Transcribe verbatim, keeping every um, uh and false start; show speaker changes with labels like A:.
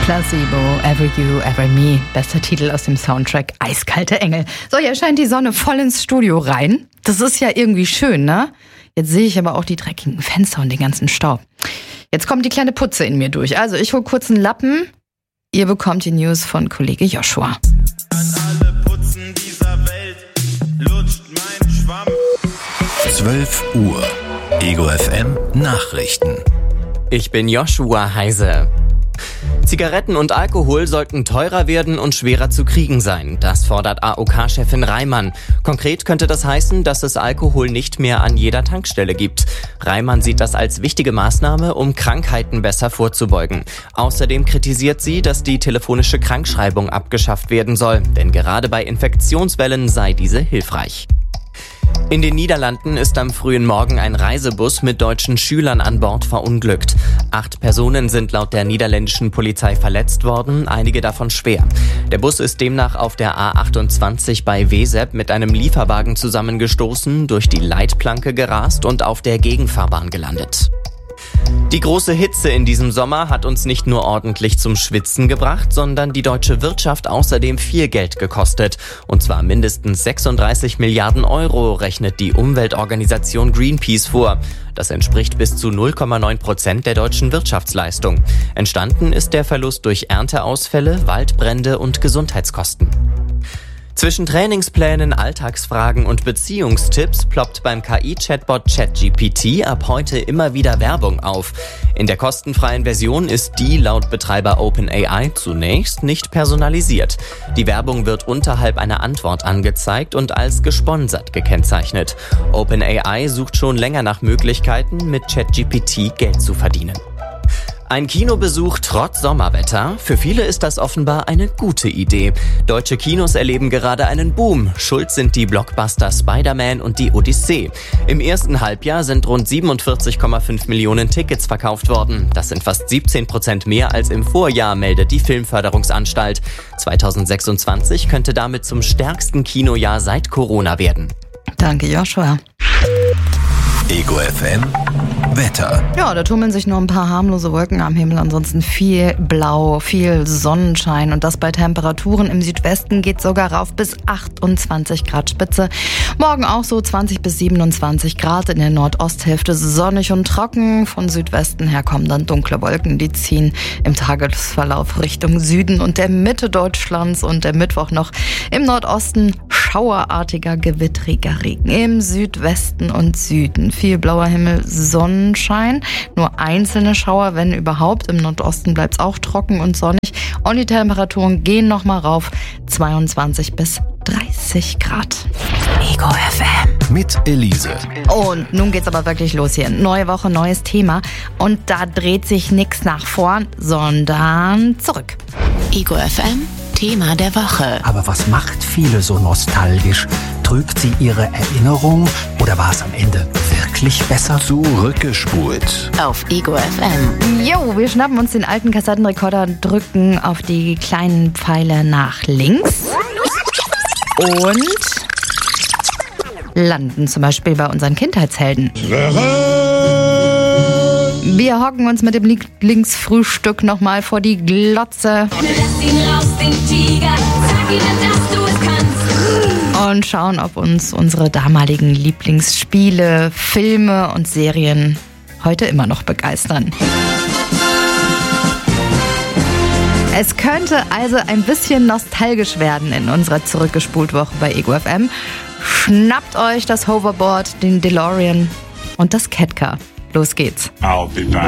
A: Placebo, Every You, Every Me. Bester Titel aus dem Soundtrack Eiskalte Engel. So, hier scheint die Sonne voll ins Studio rein. Das ist ja irgendwie schön, ne? Jetzt sehe ich aber auch die dreckigen Fenster und den ganzen Staub. Jetzt kommt die kleine Putze in mir durch. Also ich hole kurz einen Lappen. Ihr bekommt die News von Kollege Joshua.
B: An alle Putzen dieser Welt lutscht mein Schwamm.
C: zwölf Uhr. Ego F M Nachrichten.
D: Ich bin Joshua Heise. Zigaretten und Alkohol sollten teurer werden und schwerer zu kriegen sein. Das fordert A O K-Chefin Reimann. Konkret könnte das heißen, dass es Alkohol nicht mehr an jeder Tankstelle gibt. Reimann sieht das als wichtige Maßnahme, um Krankheiten besser vorzubeugen. Außerdem kritisiert sie, dass die telefonische Krankschreibung abgeschafft werden soll. Denn gerade bei Infektionswellen sei diese hilfreich. In den Niederlanden ist am frühen Morgen ein Reisebus mit deutschen Schülern an Bord verunglückt. Acht Personen sind laut der niederländischen Polizei verletzt worden, einige davon schwer. Der Bus ist demnach auf der A achtundzwanzig bei Wezep mit einem Lieferwagen zusammengestoßen, durch die Leitplanke gerast und auf der Gegenfahrbahn gelandet. Die große Hitze in diesem Sommer hat uns nicht nur ordentlich zum Schwitzen gebracht, sondern die deutsche Wirtschaft außerdem viel Geld gekostet. Und zwar mindestens sechsunddreißig Milliarden Euro, rechnet die Umweltorganisation Greenpeace vor. Das entspricht bis zu null Komma neun Prozent der deutschen Wirtschaftsleistung. Entstanden ist der Verlust durch Ernteausfälle, Waldbrände und Gesundheitskosten. Zwischen Trainingsplänen, Alltagsfragen und Beziehungstipps ploppt beim K I-Chatbot ChatGPT ab heute immer wieder Werbung auf. In der kostenfreien Version ist die laut Betreiber OpenAI zunächst nicht personalisiert. Die Werbung wird unterhalb einer Antwort angezeigt und als gesponsert gekennzeichnet. OpenAI sucht schon länger nach Möglichkeiten, mit ChatGPT Geld zu verdienen. Ein Kinobesuch trotz Sommerwetter? Für viele ist das offenbar eine gute Idee. Deutsche Kinos erleben gerade einen Boom. Schuld sind die Blockbuster Spider-Man und die Odyssee. Im ersten Halbjahr sind rund siebenundvierzig Komma fünf Millionen Tickets verkauft worden. Das sind fast siebzehn Prozent mehr als im Vorjahr, meldet die Filmförderungsanstalt. zweitausendsechsundzwanzig könnte damit zum stärksten Kinojahr seit Corona werden.
A: Danke, Joshua.
C: Ego F M Wetter.
A: Ja, da tummeln sich nur ein paar harmlose Wolken am Himmel. Ansonsten viel Blau, viel Sonnenschein. Und das bei Temperaturen im Südwesten geht sogar rauf bis achtundzwanzig Grad Spitze. Morgen auch so zwanzig bis siebenundzwanzig Grad. In der Nordosthälfte sonnig und trocken. Von Südwesten her kommen dann dunkle Wolken. Die ziehen im Tagesverlauf Richtung Süden und der Mitte Deutschlands. Und der Mittwoch noch im Nordosten schauerartiger, gewittriger Regen. Im Südwesten und Süden viel blauer Himmel, Sonnenschein. Nur einzelne Schauer, wenn überhaupt. Im Nordosten bleibt es auch trocken und sonnig. Und die Temperaturen gehen nochmal rauf. zweiundzwanzig bis dreißig Grad. Ego F M.
C: Mit Elise.
A: Und nun geht's aber wirklich los hier. Neue Woche, neues Thema. Und da dreht sich nichts nach vorn, sondern zurück.
E: Ego F M. Thema der Woche.
F: Aber was macht viele so nostalgisch? Trügt sie ihre Erinnerung oder war es am Ende wirklich besser?
C: Zurückgespult.
E: Auf Ego F M.
A: Jo, wir schnappen uns den alten Kassettenrekorder, drücken auf die kleinen Pfeile nach links und landen zum Beispiel bei unseren Kindheitshelden. Wir hocken uns mit dem Lieblingsfrühstück nochmal vor die Glotze.
G: Lass ihn raus, den Tiger, sag ihnen, dass du es kannst.
A: Und schauen, ob uns unsere damaligen Lieblingsspiele, Filme und Serien heute immer noch begeistern. Es könnte also ein bisschen nostalgisch werden in unserer Zurückgespult-Woche bei Ego F M. Schnappt euch das Hoverboard, den DeLorean und das Catcar. Los geht's.
B: I'll be back.